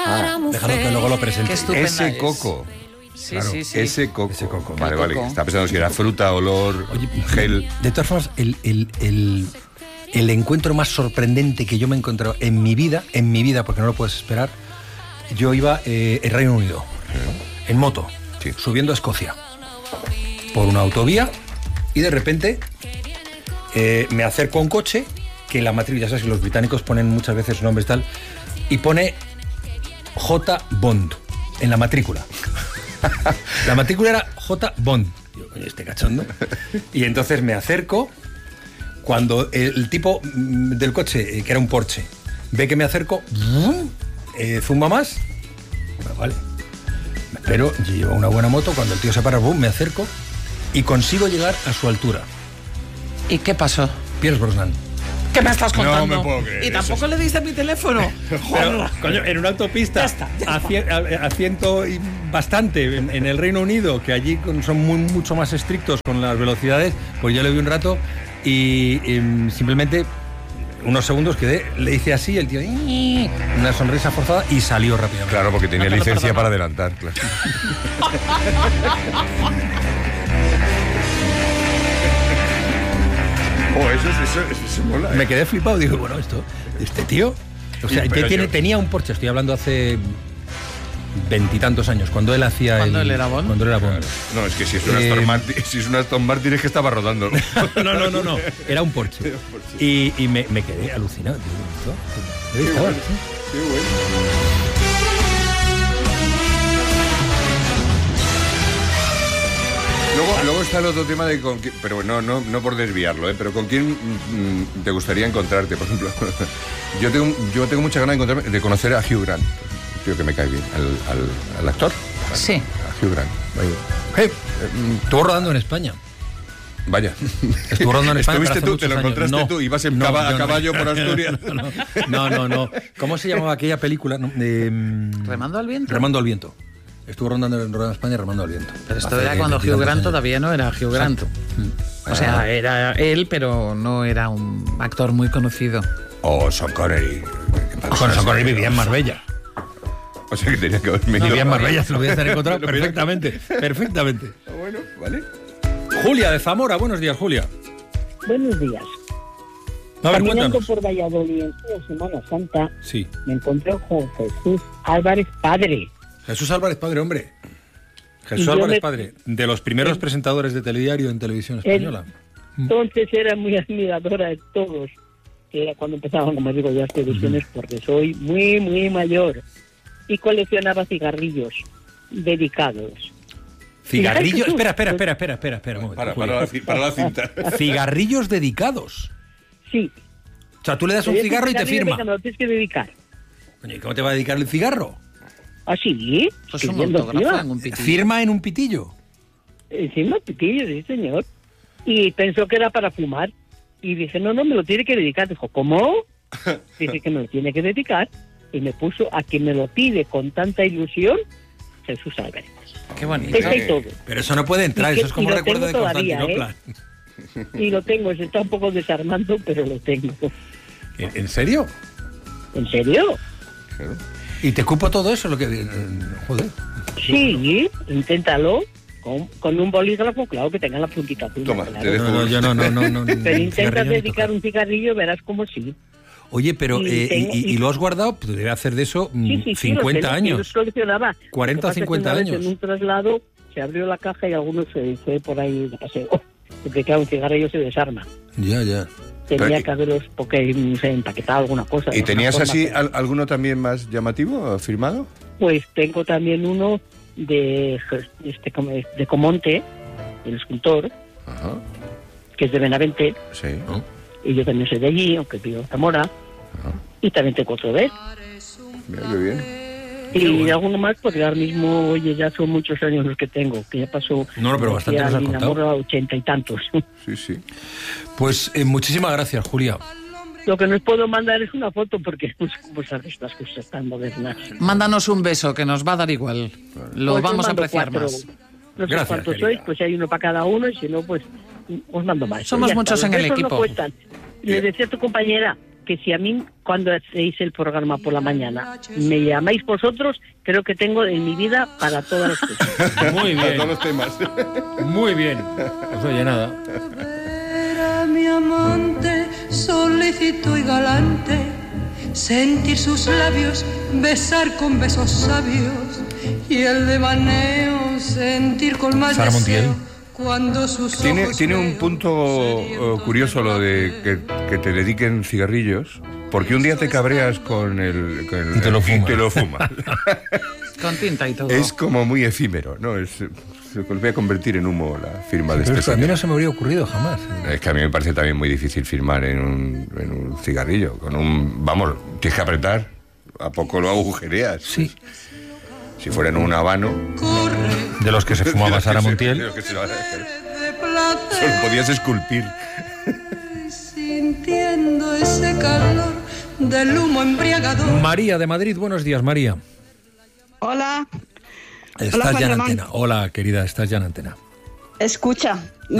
Déjalo que luego lo presente. Qué estupenda Ese es. coco. Sí, Claro, sí, sí. Ese coco. Ese coco. Vale, El vale. coco. Estaba pensando si era fruta, olor, Oye, gel. de todas formas, el encuentro más sorprendente que yo me he encontrado en mi vida, porque no lo puedes esperar, yo iba en Reino Unido, en moto, Sí. subiendo a Escocia, por una autovía, y de repente me acerco a un coche que la matrícula, ya sabes que los británicos ponen muchas veces nombres tal, y pone J. Bond en la matrícula. La matrícula era J. Bond. Digo, coño, este cachondo. Y entonces me acerco. Cuando el tipo del coche, que era un Porsche, ve que me acerco, zumba más. Bueno, vale. Pero yo llevo una buena moto. Cuando el tío se para, me acerco y consigo llegar a su altura. ¿Y qué pasó? Pierce Brosnan. ¿Qué me estás contando? No me puedo creer Y eso. tampoco le diste mi teléfono. Pero, coño, en una autopista, a ciento y bastante, en el Reino Unido, que allí son mucho más estrictos con las velocidades, pues yo le vi un rato y simplemente unos segundos quedé, le hice así, el tío, una sonrisa forzada y salió rápidamente. Claro, porque tenía No te lo licencia perdono. para adelantar, claro. Eso mola. Me quedé flipado, digo, bueno, este tío, o sea, Sí, pero tenía un Porsche, estoy hablando hace veintitantos años, cuando él hacía ¿Cuando él era Bond? Cuando él era Bond. No, es que si es un Aston Martin es que estaba rodando. No, era un Porsche. Y me quedé alucinado. Digo, ¿esto? ¿Dónde estaba? Qué bueno. Luego está el otro tema de con quién, pero no por desviarlo, pero con quién te gustaría encontrarte, por ejemplo. Yo tengo mucha ganas de conocer a Hugh Grant, un tío que me cae bien, al actor. Sí. A Hugh Grant. Estuvo rodando en España. Vaya. Estuvo rodando en España. ¿Estuviste pero hace tú? ¿Te lo muchos años. encontraste No, tú? ¿Ibas no, a yo caballo por Asturias? No. ¿Cómo se llamaba aquella película? ¿Remando al viento? Remando al viento. Estuvo rodando en España Remando al viento. Pero esto Hace era cuando Hugh veintitantos Grant años. todavía no era Hugh Grant. O sea, era él, pero no era un actor muy conocido. O Sean Connery. Bueno, Sean Connery vivía en Marbella. O sea que tenía que haber venido. Vivía en Marbella, se lo voy a hacer encontrar perfectamente. Bueno, vale. Julia de Zamora, buenos días, Julia. Buenos días. A ver, Caminando cuéntanos. por Valladolid en Semana Santa, Sí. me encontré con Jesús Álvarez Padre. Jesús Álvarez Padre, hombre. Jesús Y yo Álvarez me- Padre, de los primeros presentadores de telediario en televisión española. Entonces era muy admiradora de todos, que era cuando empezaban, como digo, las televisiones, porque soy muy, muy mayor. Y coleccionaba cigarrillos dedicados. Cigarrillos. Jesús. Espera un momento. Julia. Para la cinta. Cigarrillos dedicados. Sí. O sea, tú le das un cigarro y te firma. Venga, me lo tienes que dedicar. Coño, ¿y cómo te va a dedicar el cigarro? ¿Ah, sí? Pues Sí, un viendo autógrafo encima. en un pitillo. Firma en un pitillo. Encima pitillo, sí, señor. Y pensó que era para fumar. Y dije, no, me lo tiene que dedicar. Dijo, ¿cómo? Dice que me lo tiene que dedicar. Y me puso a quien me lo pide con tanta ilusión, Jesús Álvarez. Qué bonito. Está y todo. Pero eso no puede entrar, Y que- eso es como y lo recuerdo de tengo todavía, Constantinopla. Y lo tengo, se está un poco desarmando, pero lo tengo. ¿En serio? ¿En serio? ¿Y te cupo todo eso? Lo que... Joder. Sí, inténtalo. Con un bolígrafo, claro, que tenga la puntita azul. Toma, claro. te dejo. No, yo no. Pero intentas cigarrillo ni dedicar tocar. un cigarrillo, verás como sí. Oye, pero Y tengo- ¿y lo has guardado? Pues debe hacer de eso Sí, 50 años. Los coleccionaba. 40 Lo que pasa es que 50 una vez años. En un traslado se abrió la caja y alguno se fue por ahí de paseo. Porque claro, un cigarrillo se desarma. Ya. Tenía Pero- que haberlos, porque no sé, empaquetado alguna cosa. ¿Y de tenías alguna así forma, pero- alguno también más llamativo, firmado? Pues tengo también uno de Comonte, el escultor, Ajá, que es de Benavente, sí. y yo también soy de allí, aunque vivo en Zamora, y también tengo otro de él. Mira qué bien. Y alguno más, porque ahora mismo, oye, ya son muchos años los que tengo, que ya pasó. No, pero bastante nos has mi contado. enamoro a 80 y tantos. Sí. Pues muchísimas gracias, Julia. Lo que no os puedo mandar es una foto, porque no sé cómo son estas cosas tan modernas. Mándanos un beso, que nos va a dar igual. Lo Pues os vamos a mando apreciar 4. más. No sé Gracias, cuántos querida. sois, pues hay uno para cada uno, y si no, pues os mando más. Somos Ya muchos está, en los el besos equipo. No cuestan. Le decía a tu compañera que si a mí, cuando hacéis el programa por la mañana, me llamáis vosotros, creo que tengo en mi vida para todas las cosas. Muy Para bien, todos los temas. muy bien. Pues oye, nada. Era mi amante, solícito y galante, sentir sus labios, besar con besos sabios, y el devaneo sentir con más Sara deseo Montiel. cuando sus Tiene ojos un veo punto curioso lo de que te dediquen cigarrillos, porque un día te cabreas con el Y te lo fumas. te lo fumas. Con tinta y todo. Es como muy efímero, ¿no? Se volvió a convertir en humo la firma de Pero este esto a mí señor. no se me habría ocurrido jamás. Es que a mí me parece también muy difícil firmar en un cigarrillo. Vamos, tienes que apretar, a poco lo agujereas. Sí. Si fuera en un habano... De los que se fumaba Sara de Montiel. los que se- de Solo placer, podías esculpir. sintiendo ese calor del humo embriagador. María de Madrid, buenos días, María. Hola, Estás Juan ya en Ramón. antena. Hola, querida, estás ya en antena. escucha,